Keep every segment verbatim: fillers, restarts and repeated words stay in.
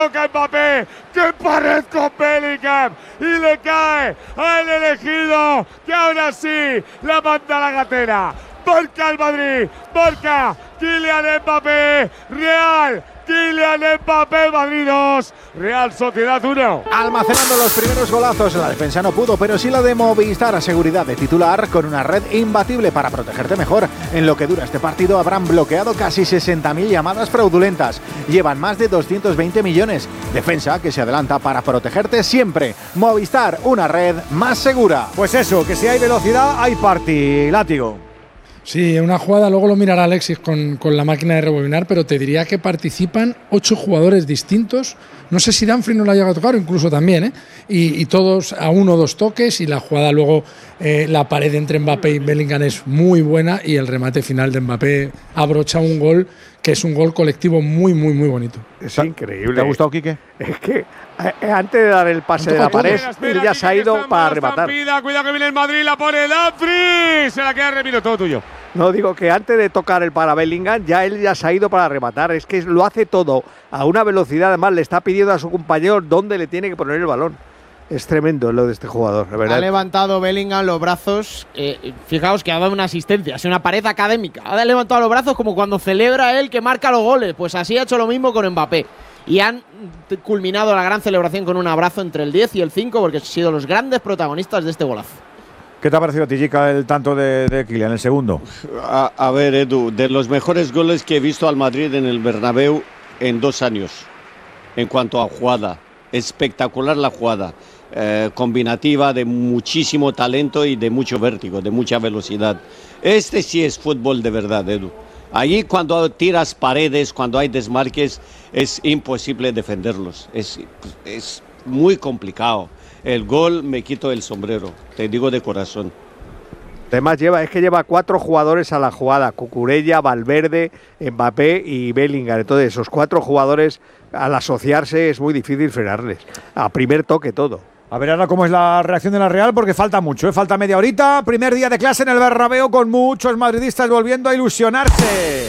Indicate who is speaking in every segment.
Speaker 1: Toca Mbappé, que pared con Bellingham y le cae al elegido, que ahora sí la manda a la gatera. Marca el Madrid, marca Kylian Mbappé, Real, Kylian Mbappé, Madrid dos, Real Sociedad uno.
Speaker 2: Almacenando los primeros golazos, la defensa no pudo, pero sí la de Movistar, a seguridad de titular, con una red imbatible para protegerte mejor. En lo que dura este partido habrán bloqueado casi sesenta mil llamadas fraudulentas. Llevan más de doscientos veinte millones. Defensa que se adelanta para protegerte siempre. Movistar, una red más segura.
Speaker 3: Pues eso, que si hay velocidad, hay party, látigo.
Speaker 4: Sí, una jugada, luego lo mirará Alexis con, con la máquina de rebobinar, pero te diría que participan ocho jugadores distintos. No sé si Dumfries no la llega a tocar, o incluso también, ¿eh? Y, y todos a uno o dos toques, y la jugada luego, eh, la pared entre Mbappé y Bellingham es muy buena, y el remate final de Mbappé abrocha un gol que es un gol colectivo muy, muy, muy bonito.
Speaker 3: Es increíble.
Speaker 2: ¿Te ha gustado, Quique?
Speaker 3: Es que eh, antes de dar el pase de la pared, él ya se ha ido para rematar.
Speaker 1: Cuidado que viene el Madrid, la pone Dumfries, se la queda Remiro, todo tuyo.
Speaker 3: No, digo que antes de tocar el para Bellingham, ya él ya se ha ido para rematar. Es que lo hace todo a una velocidad, además le está pidiendo a su compañero dónde le tiene que poner el balón. Es tremendo lo de este jugador, de verdad.
Speaker 5: Ha levantado Bellingham los brazos, eh, fijaos que ha dado una asistencia, es una pared académica. Ha levantado los brazos como cuando celebra él que marca los goles, pues así ha hecho lo mismo con Mbappé. Y han culminado la gran celebración con un abrazo entre el diez y el cinco, porque han sido los grandes protagonistas de este golazo.
Speaker 2: ¿Qué te ha parecido a ti, Chica, el tanto de, de Kylian, el segundo?
Speaker 6: A, a ver, Edu, de los mejores goles que he visto al Madrid en el Bernabéu en dos años, en cuanto a jugada. Espectacular la jugada, eh, combinativa, de muchísimo talento y de mucho vértigo, de mucha velocidad. Este sí es fútbol de verdad, Edu. Allí cuando tiras paredes, cuando hay desmarques, es imposible defenderlos. Es, es muy complicado. El gol me quito el sombrero, te digo de corazón.
Speaker 3: Además lleva, es que lleva cuatro jugadores a la jugada, Cucurella, Valverde, Mbappé y Bellingham. Entonces esos cuatro jugadores al asociarse es muy difícil frenarles. A primer toque todo.
Speaker 2: A ver ahora cómo es la reacción de la Real, porque falta mucho, ¿eh? Falta media horita. Primer día de clase en el Bernabéu con muchos madridistas volviendo a ilusionarse.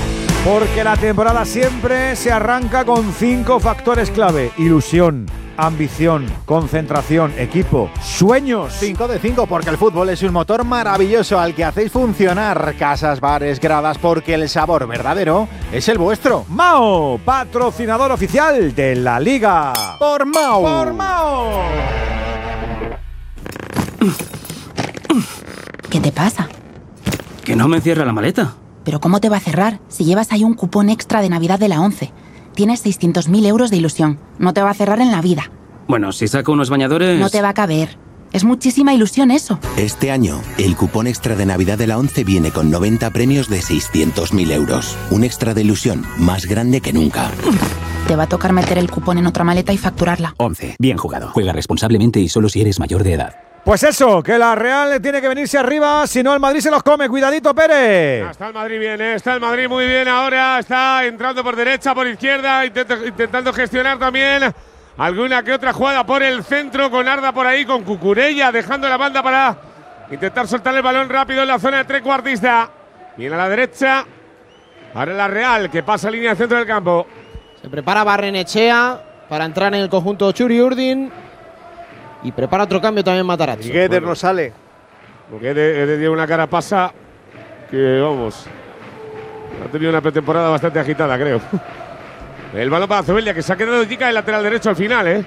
Speaker 2: Porque la temporada siempre se arranca con cinco factores clave. Ilusión, ambición, concentración, equipo, sueños.
Speaker 7: cinco de cinco, porque el fútbol es un motor maravilloso al que hacéis funcionar casas, bares, gradas, porque el sabor verdadero es el vuestro.
Speaker 2: Mao, patrocinador oficial de la Liga.
Speaker 7: Por Mao.
Speaker 2: Por Mao.
Speaker 8: ¿Qué te pasa?
Speaker 9: Que no me cierra la maleta.
Speaker 8: ¿Pero cómo te va a cerrar si llevas ahí un cupón extra de Navidad de la ONCE? Tienes seiscientos mil euros de ilusión. No te va a cerrar en la vida.
Speaker 9: Bueno, si saco unos bañadores...
Speaker 8: No te va a caber. Es muchísima ilusión eso.
Speaker 10: Este año, el cupón extra de Navidad de la ONCE viene con noventa premios de seiscientos mil euros. Un extra de ilusión más grande que nunca.
Speaker 8: Te va a tocar meter el cupón en otra maleta y facturarla.
Speaker 9: ONCE. Bien jugado. Juega responsablemente y solo si eres mayor de edad.
Speaker 2: Pues eso, que la Real tiene que venirse arriba, si no el Madrid se los come. Cuidadito, Pérez.
Speaker 1: Está el Madrid bien, ¿eh? Está el Madrid muy bien ahora. Está entrando por derecha, por izquierda, intento, intentando gestionar también alguna que otra jugada por el centro, con Arda por ahí, con Cucurella, dejando la banda para intentar soltar el balón rápido en la zona de trecuartista. Viene a la derecha. Ahora la Real, que pasa línea al centro del campo.
Speaker 5: Se prepara Barrenechea para entrar en el conjunto Txuri Urdin. Y prepara otro cambio también Matarazzo.
Speaker 3: Y Gueder
Speaker 1: bueno,
Speaker 3: no sale.
Speaker 1: Porque Gueder tiene una cara pasa que, vamos, ha tenido una pretemporada bastante agitada, creo. El balón para Zubeldia, que se ha quedado chica el lateral derecho al final, ¿eh?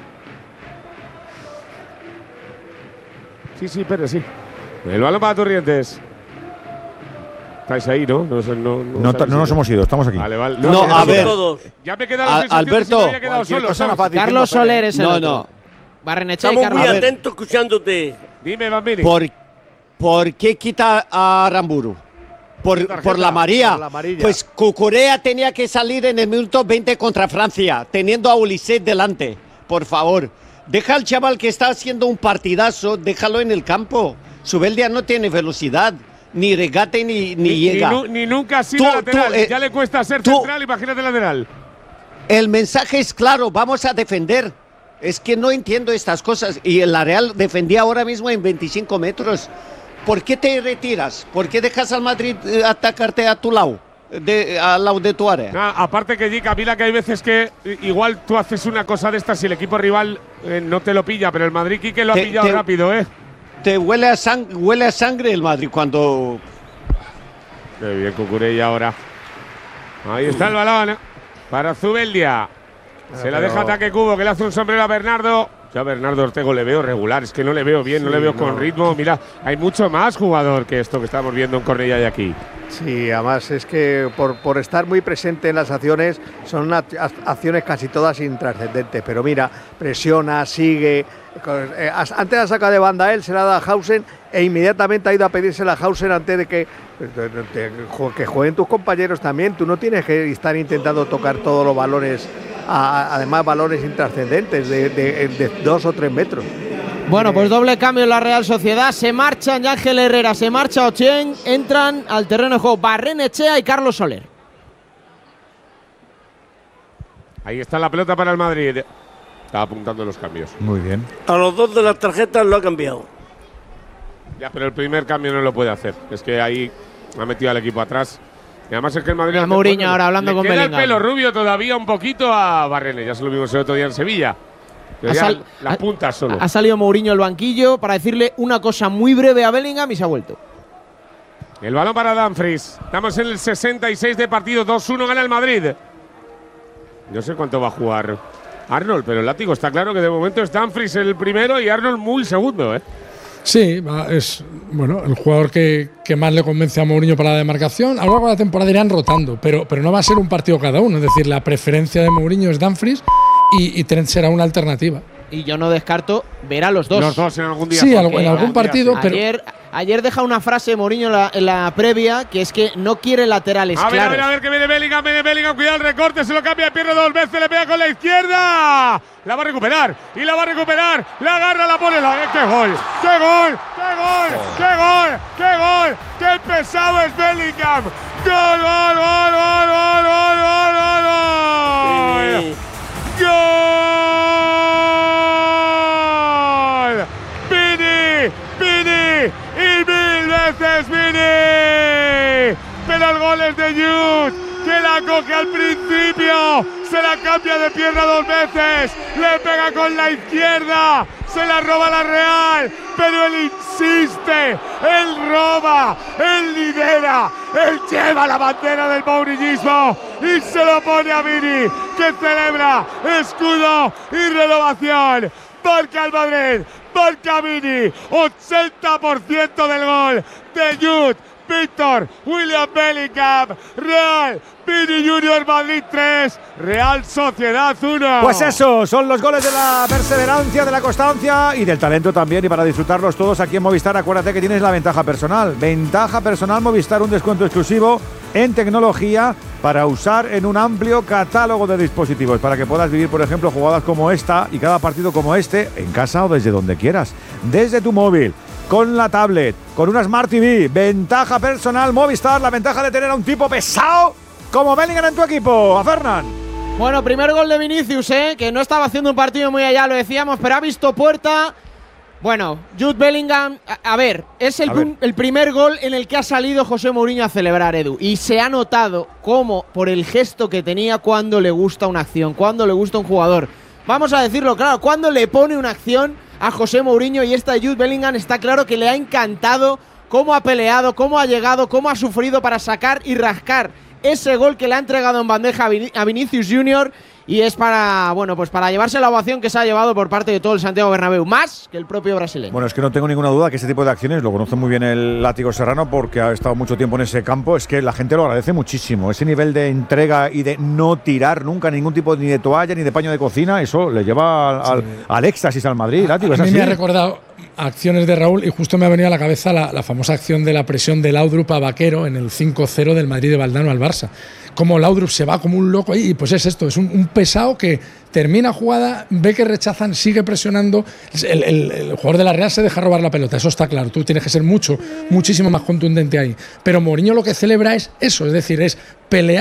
Speaker 1: Sí, sí, Pérez, sí. El balón para Torrientes. Estáis ahí, ¿no? No, no, no,
Speaker 2: no, no nos hemos ido, estamos aquí.
Speaker 1: Vale, vale.
Speaker 6: No, no a ver.
Speaker 1: Ya me he quedado
Speaker 6: a, Alberto.
Speaker 1: Si me quedado solo,
Speaker 5: Carlos Soler es el
Speaker 6: No,
Speaker 5: otro.
Speaker 6: no.
Speaker 5: Barrenechea
Speaker 11: Estamos
Speaker 5: y Carlos.
Speaker 11: muy atentos escuchándote.
Speaker 1: Dime, Bambini.
Speaker 6: ¿Por, ¿Por qué quita a Aramburu? Por, por la María.
Speaker 3: Por la amarilla.
Speaker 6: Pues Cucurella tenía que salir en el minuto veinte contra Francia, teniendo a Ulisset delante. Por favor, deja al chaval que está haciendo un partidazo, déjalo en el campo. Zubeldia no tiene velocidad, ni regate ni, ni, ni llega.
Speaker 1: Ni, ni nunca ha sido
Speaker 6: Tú,
Speaker 1: lateral.
Speaker 6: tú, eh,
Speaker 1: ya le cuesta ser
Speaker 6: tú,
Speaker 1: central, imagínate lateral.
Speaker 6: El mensaje es claro, vamos a defender. Es que no entiendo estas cosas. Y la Real defendía ahora mismo en veinticinco metros. ¿Por qué te retiras? ¿Por qué dejas al Madrid atacarte a tu lado? de, al lado de tu área.
Speaker 1: No, aparte que Jica, mira que hay veces que igual tú haces una cosa de estas y el equipo rival eh, no te lo pilla, pero el Madrid, Quique, lo ha
Speaker 6: te,
Speaker 1: pillado
Speaker 6: te,
Speaker 1: rápido, ¿eh?
Speaker 6: Te huele a, sang huele a sangre el Madrid cuando…
Speaker 1: Qué bien, Cucurella ahora. Ahí está el balón para Zubeldia. Se pero… la deja ataque Cubo, que le hace un sombrero a Bernardo. Yo a Bernardo Ortego le veo regular, es que no le veo bien, sí, no le veo no. con ritmo. Mira, hay mucho más jugador que esto que estamos viendo en Cornellá y aquí.
Speaker 3: Sí, además es que por, por estar muy presente en las acciones, son una, acciones casi todas intrascendentes. Pero mira, presiona, sigue. Eh, antes la saca de banda él, se la da a Hausen e inmediatamente ha ido a pedírsela a Hausen antes de que, de, de, de, que jueguen tus compañeros también. Tú no tienes que estar intentando tocar todos los balones, a, además balones intrascendentes de, de, de dos o tres metros.
Speaker 5: Bueno, pues doble cambio en la Real Sociedad. Se marchan Ángel Herrera, se marcha Ochen. Entran al terreno de juego Barrenechea y Carlos Soler.
Speaker 1: Ahí está la pelota para el Madrid. Está apuntando los cambios.
Speaker 2: Muy bien.
Speaker 11: A los dos de las tarjetas lo ha cambiado.
Speaker 1: Ya, pero el primer cambio no lo puede hacer. Es que ahí ha metido al equipo atrás. Y además es que el Madrid…
Speaker 5: A Mourinho ahora hablando
Speaker 1: le
Speaker 5: con
Speaker 1: queda
Speaker 5: Bellingham.
Speaker 1: el pelo rubio todavía un poquito a Barrene. Ya se lo vimos el otro día en Sevilla.
Speaker 5: Sal,
Speaker 1: las puntas solo.
Speaker 5: Ha salido Mourinho al banquillo para decirle una cosa muy breve a Bellingham y se ha vuelto.
Speaker 1: El balón para Dumfries. Estamos en el sesenta y seis de partido. dos uno gana el Madrid. No sé cuánto va a jugar Arnold, pero el látigo está claro que de momento es Dumfries el primero y Arnold muy segundo, ¿eh?
Speaker 4: Sí, es bueno el jugador que, que más le convence a Mourinho para la demarcación. A lo largo de la temporada irán rotando, pero, pero no va a ser un partido cada uno. Es decir, la preferencia de Mourinho es Dumfries y, y Trent será una alternativa.
Speaker 5: Y yo no descarto ver a los dos.
Speaker 1: Los dos en algún día.
Speaker 4: Sí, en algún partido.
Speaker 5: Día, sí.
Speaker 4: Pero
Speaker 5: ayer, ayer deja una frase Mourinho en la, en la previa que es que no quiere laterales
Speaker 1: a ver,
Speaker 5: claros.
Speaker 1: A ver, a ver, que viene Bellingham, viene Bellingham. Cuidado el recorte, se lo cambia de pierna dos veces, le pega con la izquierda. La va a recuperar y la va a recuperar. La agarra, la pone. La… ¡Qué gol! ¡Qué gol! ¡Qué gol! ¡Qué gol! ¡Qué gol! ¡Qué pesado es Bellingham! ¡Gol, gol, gol, gol, gol, gol, gol, gol! ¡Gol! ¡Vini! ¡Vini! ¡Y mil veces Vini! Pero el gol es de Jude, que la coge al principio, se la cambia de pierna dos veces, le pega con la izquierda, se la roba la Real, pero él insiste, él roba, él lidera, él lleva la bandera del mourinhismo y se lo pone a Vini, que celebra escudo y renovación. Marca el Madrid, marca Vini, ochenta por ciento del gol de Jude, Víctor, William Bellingham, Real, Vini Junior Madrid tres, Real Sociedad uno.
Speaker 2: Pues eso, son los goles de la perseverancia, de la constancia y del talento también. Y para disfrutarlos todos aquí en Movistar, acuérdate que tienes la ventaja personal. Ventaja personal Movistar, un descuento exclusivo en tecnología para usar en un amplio catálogo de dispositivos, para que puedas vivir, por ejemplo, jugadas como esta y cada partido como este en casa o desde donde quieras, desde tu móvil, con la tablet, con una Smart T V. Ventaja personal Movistar, la ventaja de tener a un tipo pesado como Bellingham en tu equipo. A Fernán.
Speaker 5: Bueno, primer gol de Vinicius, ¿eh? Que no estaba haciendo un partido muy allá, lo decíamos, pero ha visto puerta. Bueno, Jude Bellingham, a, a ver, es el, ver. el primer gol en el que ha salido José Mourinho a celebrar, Edu. Y se ha notado cómo, por el gesto que tenía cuando le gusta una acción, cuando le gusta un jugador. Vamos a decirlo claro, cuando le pone una acción a José Mourinho, y esta de Jude Bellingham está claro que le ha encantado cómo ha peleado, cómo ha llegado, cómo ha sufrido para sacar y rascar ese gol que le ha entregado en bandeja a Vinicius Junior. Y es para, bueno, pues para llevarse la ovación que se ha llevado por parte de todo el Santiago Bernabéu, más que el propio brasileño.
Speaker 2: Bueno, es que no tengo ninguna duda que este tipo de acciones lo conoce muy bien el látigo serrano, porque ha estado mucho tiempo en ese campo. Es que la gente lo agradece muchísimo. Ese nivel de entrega y de no tirar nunca ningún tipo ni de toalla ni de paño de cocina, eso le lleva al, sí. al, al éxtasis al Madrid, látigo.
Speaker 4: A,
Speaker 2: ¿es
Speaker 4: a mí
Speaker 2: así?
Speaker 4: me ha recordado acciones de Raúl y justo me ha venido a la cabeza la, la famosa acción de la presión de Laudrup a Vaquero en el cinco cero del Madrid de Valdano al Barça. Como Laudrup se va como un loco ahí, y pues es esto, es un, un pesado que termina jugada, ve que rechazan, sigue presionando. El, el, el jugador de la Real se deja robar la pelota, eso está claro. Tú tienes que ser mucho, muchísimo más contundente ahí. Pero Mourinho lo que celebra es eso, es decir, es pelear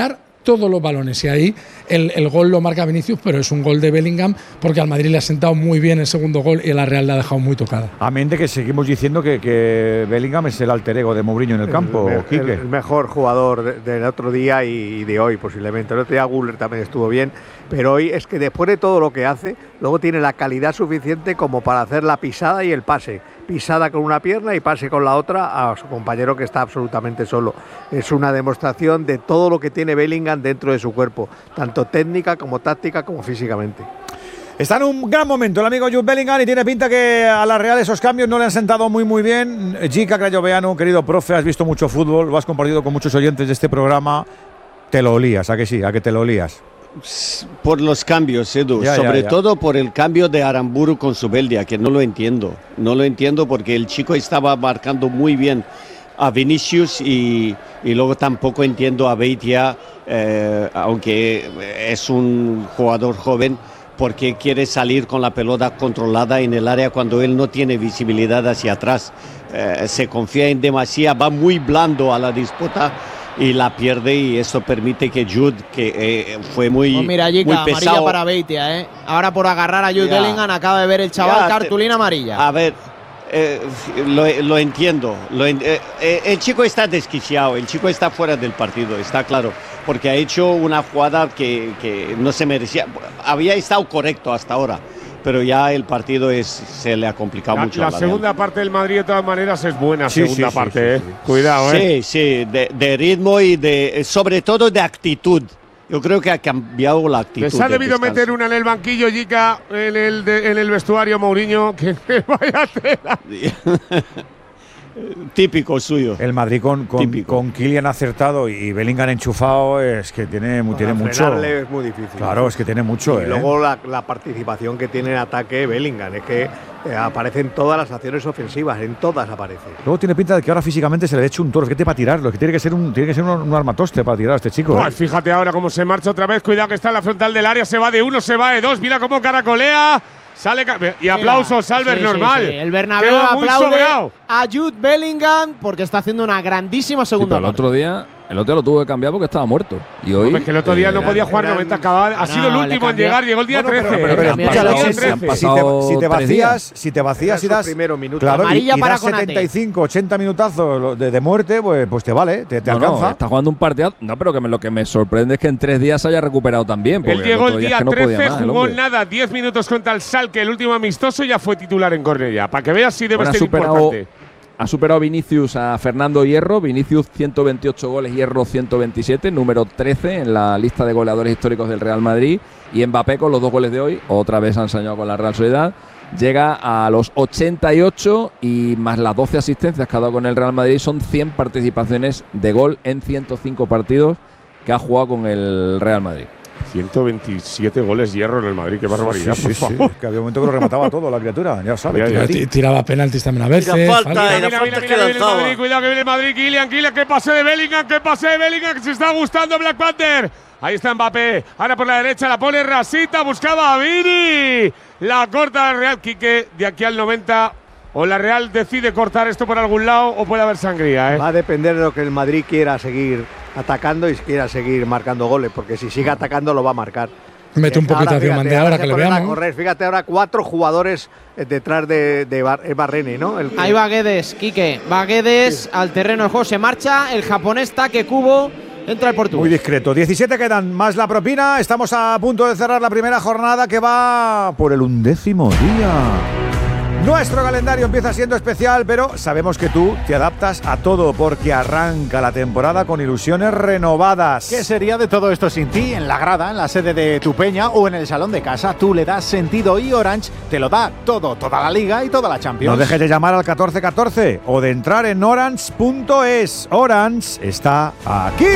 Speaker 4: todos los balones. Y ahí el, el gol lo marca Vinicius, pero es un gol de Bellingham porque al Madrid le ha sentado muy bien el segundo gol y a la Real le ha dejado muy tocada.
Speaker 12: A mente que seguimos diciendo que, que Bellingham es el alter ego de Mourinho en el campo,
Speaker 3: el,
Speaker 12: Quique.
Speaker 3: El, el mejor jugador de, del otro día y de hoy posiblemente. El otro día Güler también estuvo bien, pero hoy es que después de todo lo que hace, luego tiene la calidad suficiente como para hacer la pisada y el pase. Pisada con una pierna y pase con la otra a su compañero que está absolutamente solo. Es una demostración de todo lo que tiene Bellingham dentro de su cuerpo, tanto técnica como táctica como físicamente.
Speaker 12: Está en un gran momento el amigo Jude Bellingham y tiene pinta que a la Real esos cambios no le han sentado muy muy bien. Jica Crayoveanu, querido profe, has visto mucho fútbol, lo has compartido con muchos oyentes de este programa. Te lo olías, ¿a que sí? ¿A que te lo olías?
Speaker 6: Por los cambios, Edu,
Speaker 12: ya,
Speaker 6: sobre
Speaker 12: ya, ya.
Speaker 6: todo por el cambio de Aramburu con Zubeldia, que no lo entiendo, no lo entiendo porque el chico estaba marcando muy bien a Vinicius y, y luego tampoco entiendo a Beitia, eh, aunque es un jugador joven, porque quiere salir con la pelota controlada en el área cuando él no tiene visibilidad hacia atrás, eh, se confía en demasía, va muy blando a la disputa y la pierde y eso permite que Jude, que eh, fue muy,
Speaker 5: pues mira, Jica,
Speaker 6: muy pesado.
Speaker 5: amarilla para Beitia, ¿eh? Ahora por agarrar a Jude
Speaker 6: Ya.
Speaker 5: Bellingham acaba de ver el chaval
Speaker 6: Ya,
Speaker 5: cartulina
Speaker 6: te,
Speaker 5: amarilla.
Speaker 6: A ver, eh, lo, lo entiendo. Lo, eh, eh, el chico está desquiciado, el chico está fuera del partido, está claro, porque ha hecho una jugada que, que no se merecía. Había estado correcto hasta ahora, pero ya el partido es, se le ha complicado
Speaker 1: La,
Speaker 6: mucho.
Speaker 1: la
Speaker 6: a la
Speaker 1: segunda parte del Madrid de todas maneras es buena,
Speaker 6: Sí,
Speaker 1: segunda
Speaker 6: sí,
Speaker 1: parte,
Speaker 6: sí,
Speaker 1: eh.
Speaker 6: sí, sí.
Speaker 1: Cuidado, eh.
Speaker 6: Sí, sí, de, de ritmo y de, sobre todo de actitud. Yo creo que ha cambiado la actitud.
Speaker 1: Les ha
Speaker 6: del
Speaker 1: debido
Speaker 6: descanso.
Speaker 1: meter una en el banquillo, Jica, en el, de, en el vestuario Mourinho, que vaya tela.
Speaker 6: Típico suyo.
Speaker 12: El Madrid con, con, con Kylian acertado y Bellingham enchufado es que tiene, tiene mucho.
Speaker 3: Frenarle es muy difícil.
Speaker 12: Claro, es que tiene mucho.
Speaker 3: Y
Speaker 12: ¿eh?
Speaker 3: luego la, la participación que tiene en ataque Bellingham, es que eh, aparecen todas las acciones ofensivas, en todas aparece.
Speaker 12: Luego tiene pinta de que ahora físicamente se le echa un toro, es que te para tirarlo, es que tiene que ser un, tiene que ser un, un armatoste para tirar a este chico.
Speaker 1: Pues
Speaker 12: ¿eh?
Speaker 1: fíjate ahora cómo se marcha otra vez. Cuidado que está en la frontal del área. Se va de uno, se va de dos. Mira cómo caracolea. Sale y aplausos, Albert,
Speaker 5: Sí,
Speaker 1: normal.
Speaker 5: sí, sí. El Bernabéu
Speaker 1: Queda muy
Speaker 5: aplaude
Speaker 1: sobrado.
Speaker 5: a Jude Bellingham porque está haciendo una grandísima
Speaker 13: Sí,
Speaker 5: segunda
Speaker 13: pero el
Speaker 5: parte.
Speaker 13: otro día, el otro día lo tuvo que cambiar porque estaba muerto. Y hoy.
Speaker 1: Hombre, es que el otro día
Speaker 13: eh,
Speaker 1: no podía jugar noventa, acababa, ha
Speaker 5: No,
Speaker 1: sido el
Speaker 5: le
Speaker 1: último en
Speaker 5: cambió.
Speaker 1: llegar, llegó el día
Speaker 12: Bueno, pero-
Speaker 1: trece.
Speaker 12: pero- pero-
Speaker 1: Llegó el
Speaker 12: escucha,
Speaker 1: día
Speaker 12: Alexis,
Speaker 1: trece.
Speaker 12: si te, si te vacías, si te vacías y
Speaker 3: Esos
Speaker 12: das
Speaker 3: primeros minutos.
Speaker 12: claro, y,
Speaker 5: Amarilla
Speaker 12: y
Speaker 5: para
Speaker 12: das
Speaker 5: Konate.
Speaker 12: setenta y cinco, ochenta minutazos de, de muerte, pues, pues te vale, te, te
Speaker 13: No, no,
Speaker 12: alcanza.
Speaker 13: está jugando un partido. No, pero que me- lo que me sorprende es que en tres días se haya recuperado también. porque
Speaker 1: Él llegó el
Speaker 13: otro día
Speaker 1: día
Speaker 13: es que no podía
Speaker 1: trece,
Speaker 13: más, el
Speaker 1: jugó
Speaker 13: hombre.
Speaker 1: nada, diez minutos contra el Schalke, el último amistoso, y ya fue titular en Cornellá. Para que veas si debe
Speaker 13: Bueno, ha
Speaker 1: ser
Speaker 13: superado,
Speaker 1: importante.
Speaker 13: ha superado Vinicius a Fernando Hierro. Vinicius ciento veintiocho goles, Hierro ciento veintisiete, número trece en la lista de goleadores históricos del Real Madrid. Y Mbappé con los dos goles de hoy, otra vez ha ensañado con la Real Sociedad. Llega a los ochenta y ocho y más las doce asistencias que ha dado con el Real Madrid, son cien participaciones de gol en ciento cinco partidos que ha jugado con el Real Madrid.
Speaker 1: ciento veintisiete goles Hierro en el Madrid, qué barbaridad,
Speaker 12: Sí,
Speaker 1: por
Speaker 12: sí, sí,
Speaker 1: favor.
Speaker 12: que había un momento que lo remataba todo la criatura, ya sabes.
Speaker 1: Ya, ya.
Speaker 12: tío.
Speaker 4: T- Tiraba penaltis también a veces.
Speaker 11: Mira, falta,
Speaker 4: falta.
Speaker 11: y la
Speaker 1: Mira, mira,
Speaker 11: falta
Speaker 1: mira,
Speaker 11: que
Speaker 1: que viene el
Speaker 11: lanzaba.
Speaker 1: Madrid, cuidado que viene el Madrid, Kylian, Kylian, que pase de Bellingham, que pase de Bellingham, que se está gustando Black Panther. Ahí está Mbappé, ahora por la derecha la pone Rasita, buscaba a Vini. La corta la Real, Quique, de aquí al noventa. O la Real decide cortar esto por algún lado o puede haber sangría, ¿eh?
Speaker 3: Va a depender de lo que el Madrid quiera seguir atacando y quiera seguir marcando goles, porque si sigue atacando lo va a marcar.
Speaker 4: Mete un
Speaker 3: Ahora,
Speaker 4: poquito hacia
Speaker 3: fíjate,
Speaker 4: Mandé ahora
Speaker 3: se
Speaker 4: que le
Speaker 3: ponen a
Speaker 4: veamos.
Speaker 3: correr. Fíjate ahora cuatro jugadores eh, detrás de, de Bar- es Barrene, ¿no? El que-
Speaker 5: Ahí va Guedes, Quique. Va Guedes al terreno de juego. Se marcha el japonés Take Kubo. Entra el
Speaker 12: Muy
Speaker 5: portugués.
Speaker 12: discreto. diecisiete quedan más la propina. Estamos a punto de cerrar la primera jornada que va por el undécimo día. Nuestro calendario empieza siendo especial, pero sabemos que tú te adaptas a todo porque arranca la temporada con ilusiones renovadas.
Speaker 2: ¿Qué sería de todo esto sin ti? En la grada, en la sede de tu peña o en el salón de casa, tú le das sentido y Orange te lo da todo, toda la liga y toda la Champions.
Speaker 12: No dejes de llamar al catorce catorce o de entrar en orange punto es. Orange está aquí.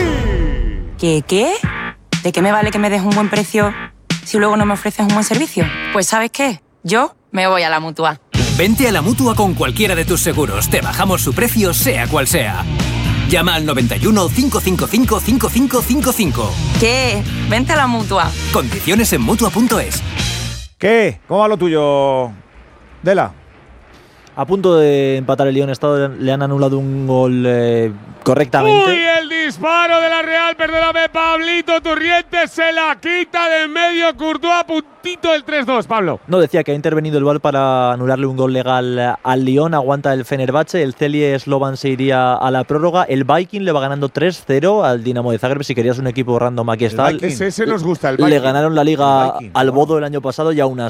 Speaker 14: ¿Qué qué? ¿De qué me vale que me des un buen precio si luego no me ofreces un buen servicio? Pues ¿sabes qué? Yo me voy a la Mutua.
Speaker 15: Vente a la Mutua con cualquiera de tus seguros. Te bajamos su precio, sea cual sea. Llama al noventa y uno, cinco cinco cinco, cinco cinco cinco cinco.
Speaker 14: ¿Qué? Vente a la Mutua.
Speaker 15: Condiciones en Mutua punto es.
Speaker 12: ¿Qué? ¿Cómo va lo tuyo, Dela?
Speaker 16: A punto de empatar el Lyon, Estado le han anulado un gol eh, correctamente.
Speaker 1: ¡Uy, el disparo de la Real, perdóname, Pablito Turrientes se la quita de en medio, Courtois a puntito del tres dos, Pablo.
Speaker 16: No, decía que ha intervenido el V A R para anularle un gol legal al Lyon, aguanta el Fenerbahce, el Celje Slovan se iría a la prórroga, el Viking le va ganando tres cero al Dinamo de Zagreb, si querías un equipo random aquí está.
Speaker 1: Ese, ese nos gusta, el Viking.
Speaker 16: Le ganaron la Liga al Bodo el año pasado y aún así